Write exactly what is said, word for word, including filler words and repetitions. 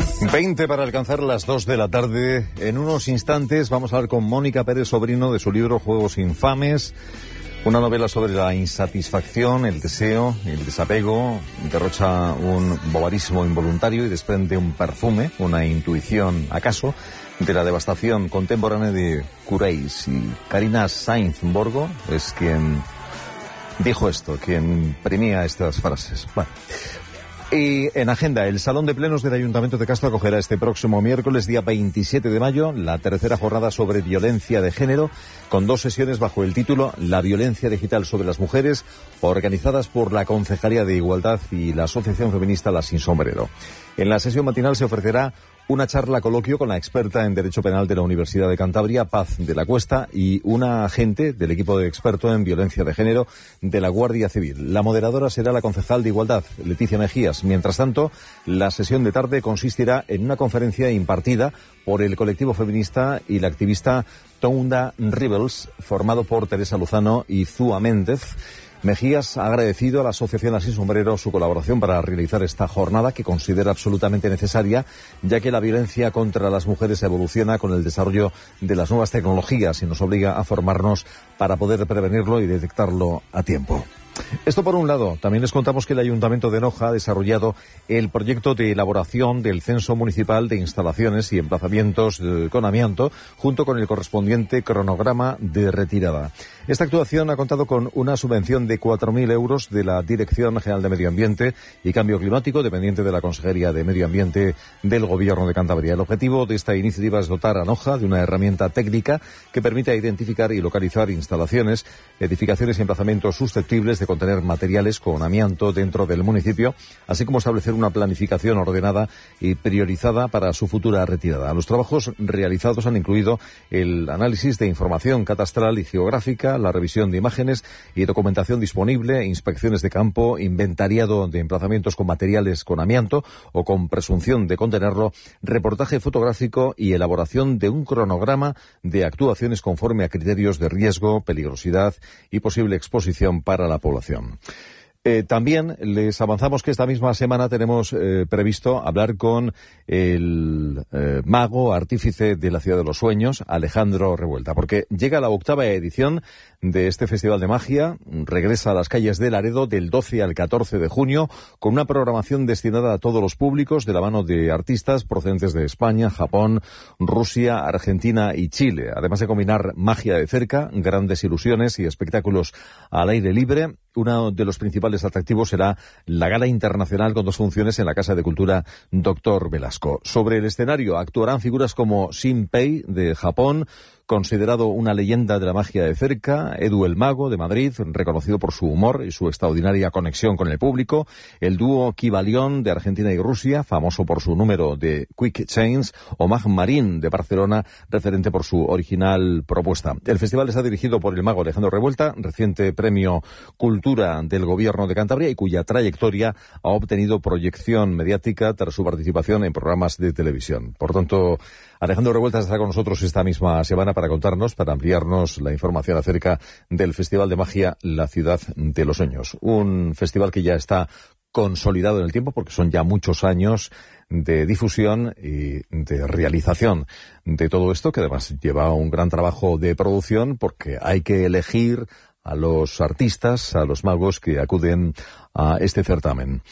veinte para alcanzar las dos de la tarde. En unos instantes vamos a hablar con Mónica Pérez Sobrino de su libro Juegos Infames, una novela sobre la insatisfacción, el deseo, el desapego. Derrocha un bobarismo involuntario y desprende un perfume, una intuición, acaso, de la devastación contemporánea de Cureis. Y Karina Sainz-Borgo es quien dijo esto, quien imprimía estas frases. Bueno. Y en agenda, el Salón de Plenos del Ayuntamiento de Castro acogerá este próximo miércoles, día veintisiete de mayo, la tercera jornada sobre violencia de género, con dos sesiones bajo el título La violencia digital sobre las mujeres, organizadas por la Concejalía de Igualdad y la Asociación Feminista La Sin Sombrero. En la sesión matinal se ofrecerá una charla coloquio con la experta en Derecho Penal de la Universidad de Cantabria, Paz de la Cuesta, y una agente del equipo de experto en violencia de género de la Guardia Civil. La moderadora será la concejal de Igualdad, Leticia Mejías. Mientras tanto, la sesión de tarde consistirá en una conferencia impartida por el colectivo feminista y la activista Tounda Rebels, formado por Teresa Luzano y Zúa Méndez. Mejías ha agradecido a la Asociación Sin Sombrero su colaboración para realizar esta jornada, que considera absolutamente necesaria, ya que la violencia contra las mujeres evoluciona con el desarrollo de las nuevas tecnologías y nos obliga a formarnos para poder prevenirlo y detectarlo a tiempo. Esto por un lado. También les contamos que el Ayuntamiento de Noja ha desarrollado el proyecto de elaboración del Censo Municipal de Instalaciones y Emplazamientos eh, con Amianto, junto con el correspondiente cronograma de retirada. Esta actuación ha contado con una subvención de cuatro mil euros de la Dirección General de Medio Ambiente y Cambio Climático, dependiente de la Consejería de Medio Ambiente del Gobierno de Cantabria. El objetivo de esta iniciativa es dotar a Noja de una herramienta técnica que permita identificar y localizar instalaciones, edificaciones y emplazamientos susceptibles de contener materiales con amianto dentro del municipio, así como establecer una planificación ordenada y priorizada para su futura retirada. Los trabajos realizados han incluido el análisis de información catastral y geográfica, la revisión de imágenes y documentación disponible, inspecciones de campo, inventariado de emplazamientos con materiales con amianto o con presunción de contenerlo, reportaje fotográfico y elaboración de un cronograma de actuaciones conforme a criterios de riesgo, peligrosidad y posible exposición para la población. Eh, también les avanzamos que esta misma semana tenemos eh, previsto hablar con el eh, mago artífice de la Ciudad de los Sueños, Alejandro Revuelta, porque llega la octava edición de este Festival de Magia. Regresa a las calles de Laredo del doce al catorce de junio con una programación destinada a todos los públicos, de la mano de artistas procedentes de España, Japón, Rusia, Argentina y Chile. Además de combinar magia de cerca, grandes ilusiones y espectáculos al aire libre, uno de los principales atractivos será la Gala Internacional con dos funciones en la Casa de Cultura Doctor Velasco. Sobre el escenario actuarán figuras como Shinpei de Japón, considerado una leyenda de la magia de cerca, Edu el Mago de Madrid, reconocido por su humor y su extraordinaria conexión con el público, el dúo Kibalión de Argentina y Rusia, famoso por su número de Quick Change, o Mag Marín de Barcelona, referente por su original propuesta. El festival está dirigido por el mago Alejandro Revuelta, reciente premio Cultura del Gobierno de Cantabria y cuya trayectoria ha obtenido proyección mediática tras su participación en programas de televisión. Por tanto, Alejandro Revuelta estará con nosotros esta misma semana para contarnos, para ampliarnos la información acerca del Festival de Magia La Ciudad de los Sueños. Un festival que ya está consolidado en el tiempo porque son ya muchos años de difusión y de realización de todo esto, que además lleva un gran trabajo de producción porque hay que elegir a los artistas, a los magos que acuden a este certamen.